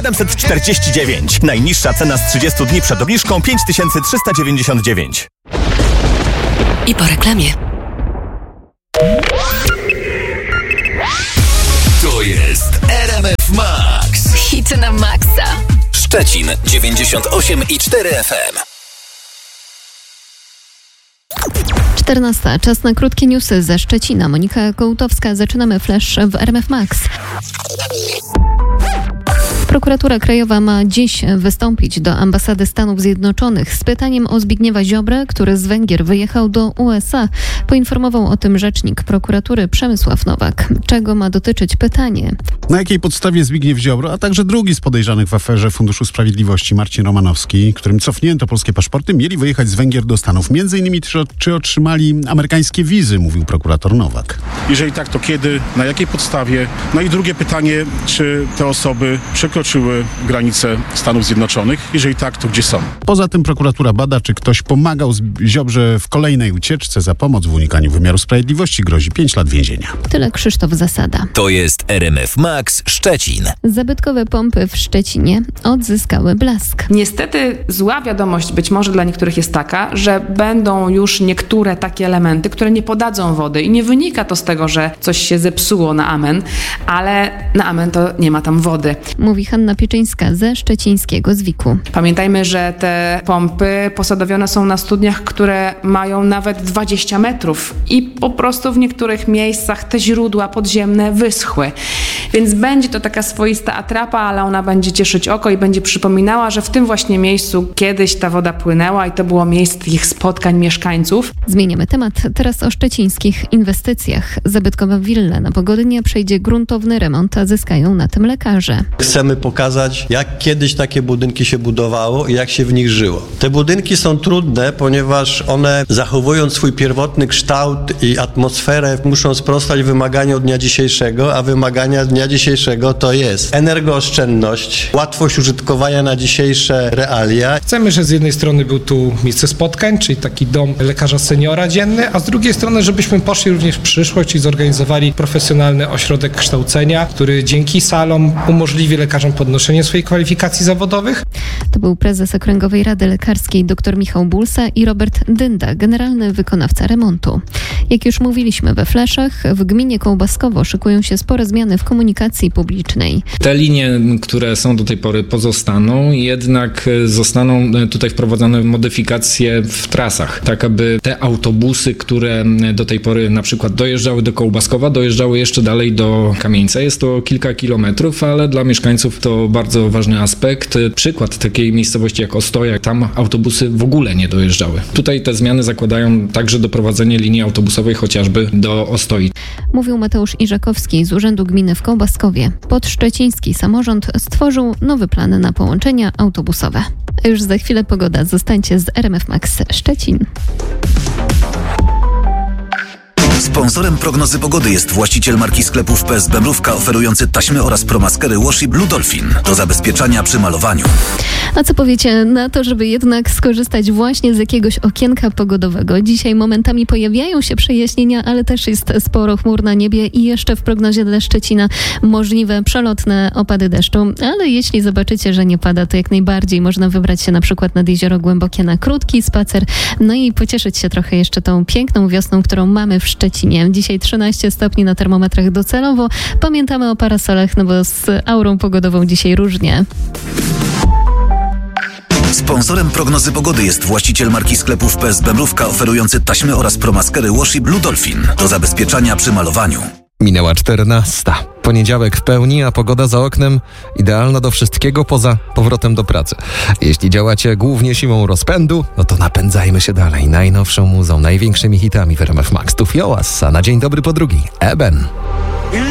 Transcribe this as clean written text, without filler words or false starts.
749. Najniższa cena z 30 dni przed obniżką 5399. I po reklamie. To jest RMF Max. Hit na maksa. Szczecin 98,4 FM. 14. Czas na krótkie newsy ze Szczecina. Monika Kołtowska. Zaczynamy flash w RMF Max. Prokuratura Krajowa ma dziś wystąpić do Ambasady Stanów Zjednoczonych z pytaniem o Zbigniewa Ziobrę, który z Węgier wyjechał do USA. Poinformował o tym rzecznik prokuratury Przemysław Nowak. Czego ma dotyczyć pytanie? Na jakiej podstawie Zbigniew Ziobro, a także drugi z podejrzanych w aferze Funduszu Sprawiedliwości, Marcin Romanowski, którym cofnięto polskie paszporty, mieli wyjechać z Węgier do Stanów? Między innymi czy otrzymali amerykańskie wizy, mówił prokurator Nowak. Jeżeli tak, to kiedy, na jakiej podstawie? No i drugie pytanie, czy te osoby przekroczyły granice Stanów Zjednoczonych? Jeżeli tak, to gdzie są? Poza tym prokuratura bada, czy ktoś pomagał Ziobrze w kolejnej ucieczce. Za pomoc w unikaniu wymiaru sprawiedliwości grozi 5 lat więzienia. Tyle Krzysztof Zasada. To jest RMF Max Szczecin. Zabytkowe pompy w Szczecinie odzyskały blask. Niestety zła wiadomość być może dla niektórych jest taka, że będą już niektóre takie elementy, które nie podadzą wody i nie wynika to z tego, że coś się zepsuło na amen, ale na amen to nie ma tam wody. Mówi Hanna Pieczyńska ze szczecińskiego Zwiku. Pamiętajmy, że te pompy posadowione są na studniach, które mają nawet 20 metrów i po prostu w niektórych miejscach te źródła podziemne wyschły. Więc będzie to taka swoista atrapa, ale ona będzie cieszyć oko i będzie przypominała, że w tym właśnie miejscu kiedyś ta woda płynęła i to było miejsce ich spotkań mieszkańców. Zmieniamy temat. Teraz o szczecińskich inwestycjach. Zabytkowa willa na Pogodnie przejdzie gruntowny remont, a zyskają na tym lekarze. Chcemy pokazać, jak kiedyś takie budynki się budowało i jak się w nich żyło. Te budynki są trudne, ponieważ one, zachowując swój pierwotny kształt i atmosferę, muszą sprostać wymaganiom dnia dzisiejszego, a wymagania dnia dzisiejszego to jest energooszczędność, łatwość użytkowania na dzisiejsze realia. Chcemy, że z jednej strony był tu miejsce spotkań, czyli taki dom lekarza seniora dzienny, a z drugiej strony, żebyśmy poszli również w przyszłość i zorganizowali profesjonalny ośrodek kształcenia, który dzięki salom umożliwi lekarzom podnoszenie swojej kwalifikacji zawodowych. To był prezes Okręgowej Rady Lekarskiej dr Michał Bulsa i Robert Dynda, generalny wykonawca remontu. Jak już mówiliśmy we fleszach, w gminie Kołbaskowo szykują się spore zmiany w komunikacji publicznej. Te linie, które są do tej pory, pozostaną, jednak zostaną tutaj wprowadzone modyfikacje w trasach, tak aby te autobusy, które do tej pory na przykład dojeżdżały do Kołbaskowa, dojeżdżały jeszcze dalej do Kamieńca. Jest to kilka kilometrów, ale dla mieszkańców to bardzo ważny aspekt. Przykład takiej miejscowości jak Ostoja, tam autobusy w ogóle nie dojeżdżały. Tutaj te zmiany zakładają także doprowadzenie linii autobusowej chociażby do Ostoi. Mówił Mateusz Iżakowski z Urzędu Gminy w Kołbaskowie. Podszczeciński samorząd stworzył nowy plan na połączenia autobusowe. A już za chwilę pogoda. Zostańcie z RMF Max Szczecin. Sponsorem prognozy pogody jest właściciel marki sklepów PSB Mrówka, oferujący taśmy oraz promaskery Washi Blue Dolphin do zabezpieczania przy malowaniu. A co powiecie na to, żeby jednak skorzystać właśnie z jakiegoś okienka pogodowego? Dzisiaj momentami pojawiają się przejaśnienia, ale też jest sporo chmur na niebie i jeszcze w prognozie dla Szczecina możliwe przelotne opady deszczu. Ale jeśli zobaczycie, że nie pada, to jak najbardziej można wybrać się na przykład nad Jezioro Głębokie na krótki spacer, no i pocieszyć się trochę jeszcze tą piękną wiosną, którą mamy w Szczecinie. Dzisiaj 13 stopni na termometrach docelowo. Pamiętamy o parasolach, no bo z aurą pogodową dzisiaj różnie. Sponsorem prognozy pogody jest właściciel marki sklepów PSB Mrówka, oferujący taśmy oraz promaskery Washi Blue Dolphin do zabezpieczania przy malowaniu. Minęła 14. Poniedziałek w pełni, a pogoda za oknem idealna do wszystkiego poza powrotem do pracy. Jeśli działacie głównie siłą rozpędu, no to napędzajmy się dalej najnowszą muzą, największymi hitami w RMF Max. Tu Fiołas, a na dzień dobry po drugi Eben.